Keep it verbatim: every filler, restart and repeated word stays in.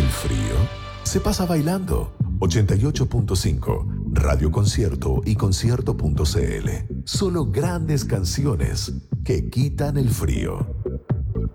frío se pasa bailando. ochenta y ocho punto cinco, Radio Concierto y concierto punto c l. Solo grandes canciones que quitan el frío.